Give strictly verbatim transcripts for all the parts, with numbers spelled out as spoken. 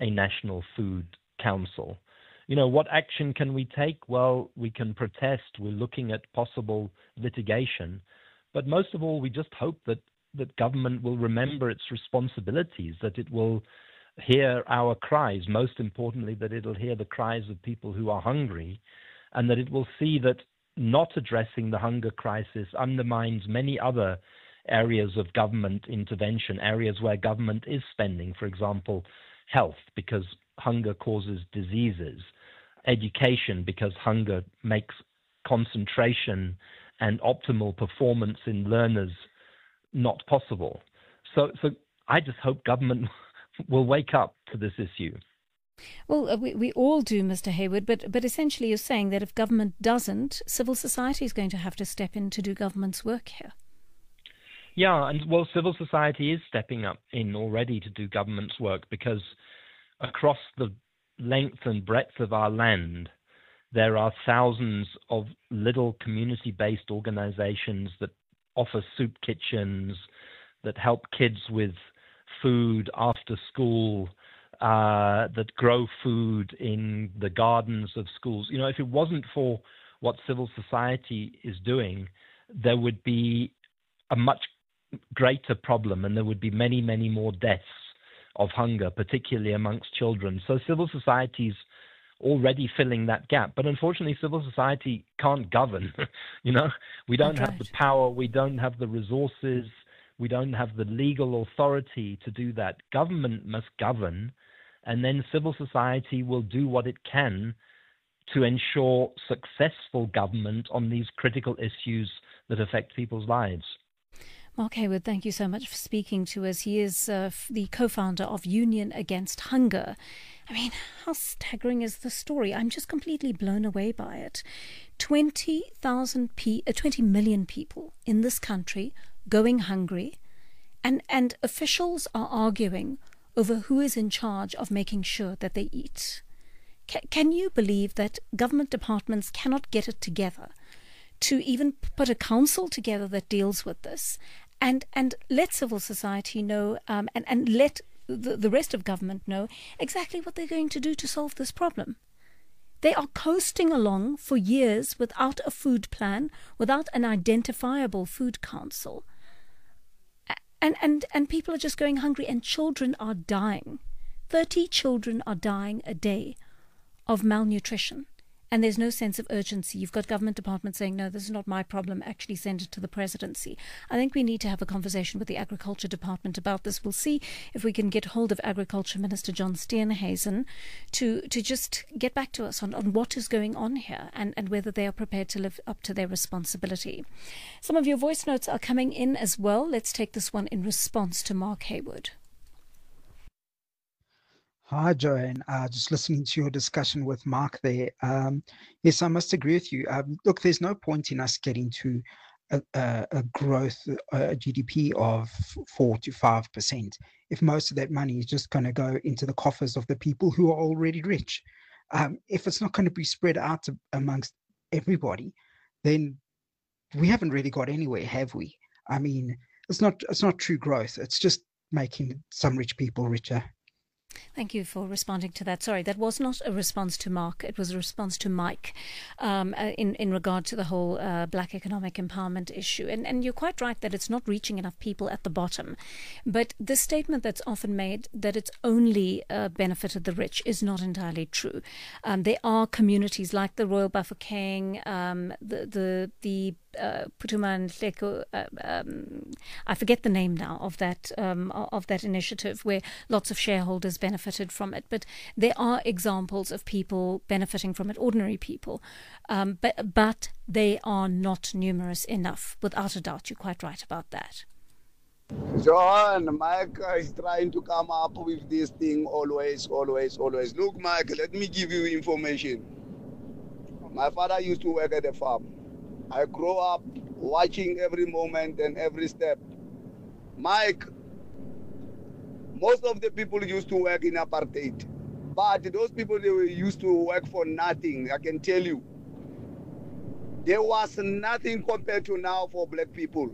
a national food council. You know, what action can we take? Well, we can protest. We're looking at possible litigation. But most of all, we just hope that, that government will remember its responsibilities, that it will hear our cries, most importantly, that it'll hear the cries of people who are hungry, and that it will see that not addressing the hunger crisis undermines many other areas of government intervention, areas where government is spending, for example, health, because hunger causes diseases, education, because hunger makes concentration and optimal performance in learners not possible. So, so I just hope government will wake up to this issue. Well, uh, we, we all do, Mister Hayward, but, but essentially you're saying that if government doesn't, civil society is going to have to step in to do government's work here. Yeah, and well, civil society is stepping up in already to do government's work, because across the length and breadth of our land, there are thousands of little community-based organizations that offer soup kitchens, that help kids with food after school, uh, that grow food in the gardens of schools. You know, if it wasn't for what civil society is doing, there would be a much greater problem, and there would be many, many more deaths of hunger, particularly amongst children. So civil society's already filling that gap. But unfortunately, civil society can't govern. You know, we don't That's have right. the power, we don't have the resources, we don't have the legal authority to do that. Government must govern, and then civil society will do what it can to ensure successful government on these critical issues that affect people's lives. Mark Hayward, thank you so much for speaking to us. He is uh, the co-founder of Union Against Hunger. I mean, how staggering is the story? I'm just completely blown away by it. twenty thousand pe- uh, twenty million people in this country going hungry, and, and officials are arguing over who is in charge of making sure that they eat. Ca- can you believe that government departments cannot get it together to even put a council together that deals with this, and and let civil society know, um, and, and let the, the rest of government know exactly what they're going to do to solve this problem? They are coasting along for years without a food plan, without an identifiable food council. And, and, and people are just going hungry, and children are dying. thirty children are dying a day of malnutrition. And there's no sense of urgency. You've got government departments saying, no, this is not my problem, actually send it to the presidency. I think we need to have a conversation with the Agriculture Department about this. We'll see if we can get hold of Agriculture Minister John Steenhuisen to, to just get back to us on, on what is going on here, and, and whether they are prepared to live up to their responsibility. Some of your voice notes are coming in as well. Let's take this one in response to Mark Hayward. Hi, Joanne. Uh, just listening to your discussion with Mark there. Um, yes, I must agree with you. Um, look, there's no point in us getting to a, a, a growth, a G D P of four to five percent if most of that money is just going to go into the coffers of the people who are already rich. Um, if it's not going to be spread out to, amongst everybody, then we haven't really got anywhere, have we? I mean, it's not it's not true growth. It's just making some rich people richer. Thank you for responding to that. Sorry, that was not a response to Mark. It was a response to Mike um, uh, in, in regard to the whole uh, black economic empowerment issue. And, and you're quite right that it's not reaching enough people at the bottom. But the statement that's often made that it's only uh, benefited the rich is not entirely true. Um, there are communities like the Royal Bafokeng, um, the, the, the Uh, Phuthuma Nhleko, uh, um, I forget the name now of that um, of that initiative, where lots of shareholders benefited from it. But there are examples of people benefiting from it, ordinary people, um, but but they are not numerous enough. Without a doubt, you're quite right about that. John, Mike is trying to come up with this thing always, always, always. Look, Mike, let me give you information. My father used to work at a farm. I grew up watching every moment and every step. Mike, most of the people used to work in apartheid, but those people, they were used to work for nothing, I can tell you. There was nothing compared to now for black people.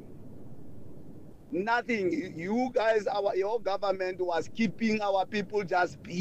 Nothing. You guys, our your government was keeping our people just